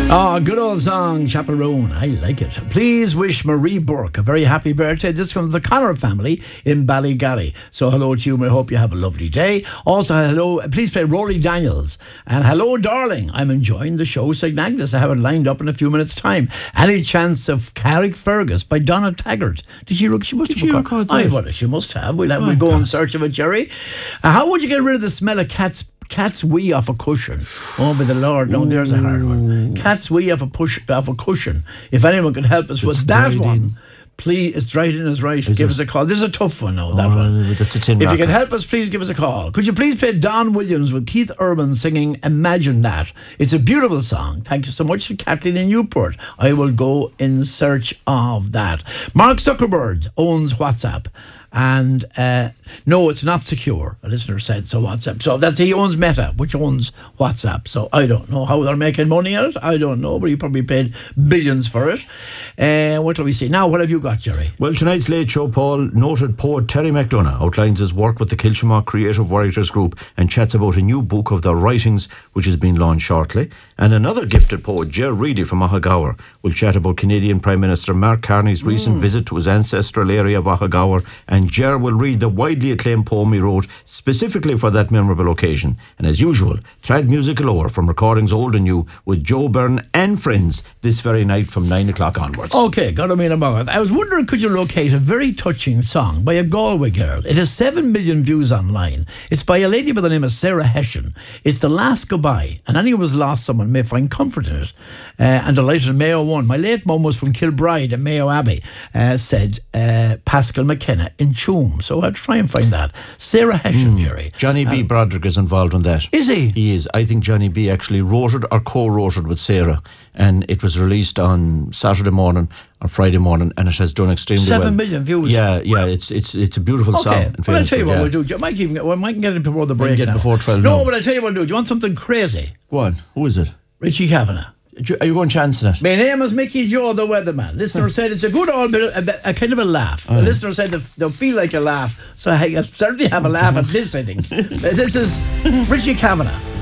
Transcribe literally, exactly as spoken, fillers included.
Oh, good old song, Chaperone. I like it. Please wish Marie Burke a very happy birthday. This comes from the Connor family in Ballygarry. So hello to you. I hope you have a lovely day. Also, hello. Please play Rory Daniels. And hello, darling. I'm enjoying the show, Saint Agnes. I have it lined up in a few minutes' time. Any chance of Carrickfergus by Donna Taggart? Did she, she must Did have she record that? I, well, she must have. We'll, have, Oh, we'll go God. in search of it, Jerry. Uh, how would you get rid of the smell of cat's Cat's wee off a cushion? Oh, by the Lord, no, there's a hard one. Cat's wee off a push off a cushion. If anyone can help us with that dried one, in. please, it's right in is right. Is give it? us a call. This is a tough one, no, that Oh, one. that's a tin If you rocker. can help us, please give us a call. Could you please play Don Williams with Keith Urban singing Imagine That? It's a beautiful song. Thank you so much to Kathleen in Newport. I will go in search of that. Mark Zuckerberg owns WhatsApp. And uh, no, it's not secure, a listener said, so WhatsApp. So that's he owns Meta, which owns WhatsApp. So I don't know how they're making money at it. I don't know, but he probably paid billions for it. Uh, what do we see? Now, what have you got, Jerry? Well, tonight's Late Show, Paul, noted poet Terry McDonough outlines his work with the Kilshamore Creative Writers Group and chats about a new book of their writings, which is being launched shortly. And another gifted poet, Ger Reedy from Ahagower, will chat about Canadian Prime Minister Mark Carney's recent mm. visit to his ancestral area of Ahagower. And Ger will read the widely acclaimed poem he wrote specifically for that memorable occasion. And as usual, trad music galore from recordings old and new with Joe Byrne and friends this very night from nine o'clock onwards. Okay, got to mean about it. I was wondering, could you locate a very touching song by a Galway girl? It has seven million views online. It's by a lady by the name of Sarah Hession. It's The Last Goodbye, and anyone who's lost someone may find comfort in it. Uh, and delighted in Mayo one. My late mum was from Kilbride and Mayo Abbey, uh, said uh, Pascal McKenna in Choom. So I'll try and find that. Sarah Hession, mm. Jerry. Johnny B. Um, Broderick is involved in that. Is he? He is. I think Johnny B. actually wrote it or co-wrote it with Sarah, and it was released on Saturday morning or Friday morning, and it has done extremely Seven well. Seven million views. Yeah, yeah. It's it's it's a beautiful okay. song. Okay. Well, I'll tell you what yeah. we'll do. I might even well, I might get him before the break. Get now. before twelve. No, no, but I'll tell you what we'll do. Do you want something crazy? Go on. Who is it? Richie Kavanagh. Are you going chancing it? My name is Mickey Joe, the weatherman. Listener said it's a good old bit, of, a, a kind of a laugh. The listener said they, they'll feel like a laugh, so I certainly have a laugh at this, I think. This is Richie Kavanagh.